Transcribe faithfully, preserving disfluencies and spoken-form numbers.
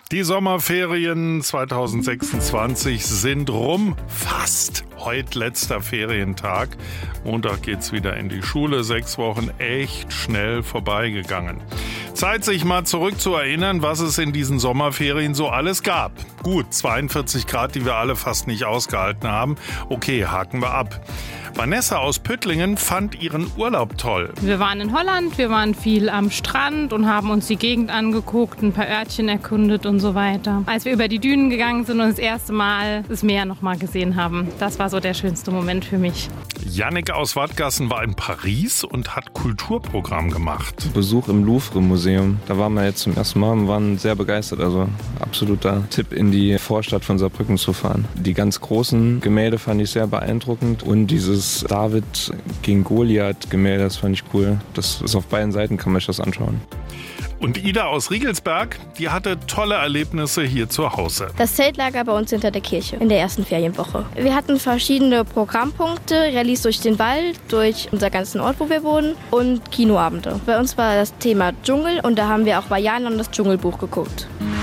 Die Sommerferien zwanzig sechsundzwanzig sind rum. Fast. Heute letzter Ferientag. Montag geht's wieder in die Schule. Sechs Wochen echt schnell vorbeigegangen. Zeit, sich mal zurückzuerinnern, was es in diesen Sommerferien so alles gab. Gut, zweiundvierzig Grad, die wir alle fast nicht ausgehalten haben. Okay, haken wir ab. Vanessa aus Püttlingen fand ihren Urlaub toll. Wir waren in Holland, wir waren viel am Strand und haben uns die Gegend angeguckt, ein paar Örtchen erkundet und so weiter. Als wir über die Dünen gegangen sind und das erste Mal das Meer noch mal gesehen haben, das war so der schönste Moment für mich. Jannik aus Wattgassen war in Paris und hat Kulturprogramm gemacht. Besuch im Louvre-Museum. Da waren wir jetzt zum ersten Mal und waren sehr begeistert. Also absoluter Tipp, in die Vorstadt von Saarbrücken zu fahren. Die ganz großen Gemälde fand ich sehr beeindruckend und dieses David gegen Goliath-Gemälde, das fand ich cool. Das ist auf beiden Seiten, kann man sich das anschauen. Und Ida aus Riegelsberg, die hatte tolle Erlebnisse hier zu Hause. Das Zeltlager bei uns hinter der Kirche in der ersten Ferienwoche. Wir hatten verschiedene Programmpunkte, Rallyes durch den Wald, durch unser ganzen Ort, wo wir wohnen und Kinoabende. Bei uns war das Thema Dschungel und da haben wir auch bei Jan das Dschungelbuch geguckt.